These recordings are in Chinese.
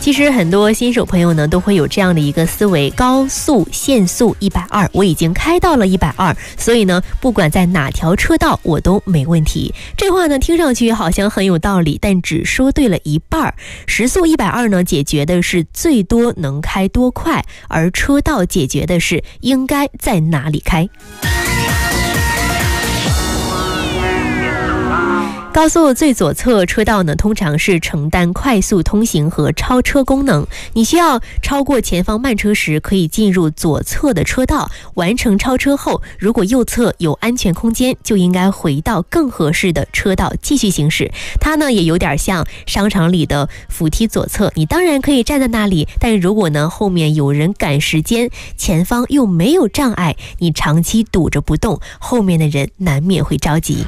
其实很多新手朋友呢都会有这样的一个思维，高速限速120，我已经开到了120，所以呢不管在哪条车道我都没问题。这话呢听上去好像很有道理，但只说对了一半。时速120呢解决的是最多能开多快，而车道解决的是应该在哪里开。高速最左侧车道呢，通常是承担快速通行和超车功能。你需要超过前方慢车时，可以进入左侧的车道，完成超车后，如果右侧有安全空间，就应该回到更合适的车道继续行驶。它呢也有点像商场里的扶梯左侧，你当然可以站在那里，但如果呢后面有人赶时间，前方又没有障碍，你长期堵着不动，后面的人难免会着急。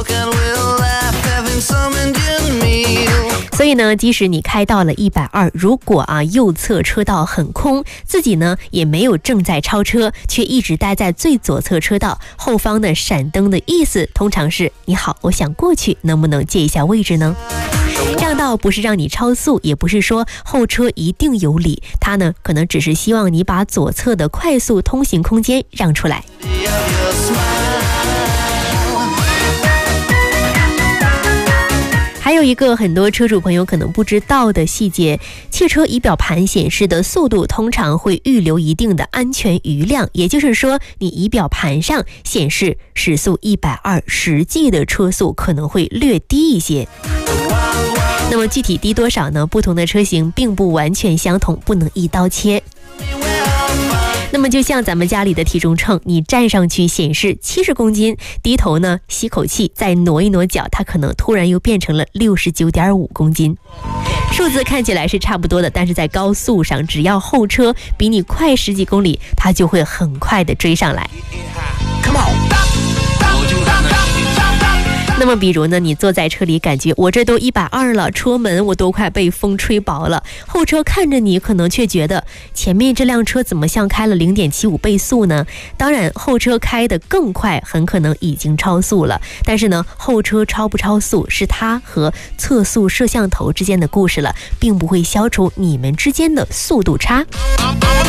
所以呢，即使你开到了120，如果右侧车道很空，自己呢也没有正在超车，却一直待在最左侧车道，后方的闪灯的意思通常是你好，我想过去，能不能借一下位置呢？这样倒不是让你超速，也不是说后车一定有理，它呢可能只是希望你把左侧的快速通行空间让出来。还有一个很多车主朋友可能不知道的细节，汽车仪表盘显示的速度通常会预留一定的安全余量，也就是说你仪表盘上显示时速120，实际的车速可能会略低一些。那么具体低多少呢？不同的车型并不完全相同，不能一刀切。那么就像咱们家里的体重秤，你站上去显示70公斤，低头呢吸口气，再挪一挪脚，它可能突然又变成了69.5公斤。数字看起来是差不多的，但是在高速上，只要后车比你快10几公里，它就会很快的追上来。那么比如呢，你坐在车里感觉我这都120了，车门我都快被风吹薄了，后车看着你可能却觉得前面这辆车怎么像开了 0.75 倍速呢？当然后车开得更快，很可能已经超速了，但是呢后车超不超速是它和测速摄像头之间的故事了，并不会消除你们之间的速度差。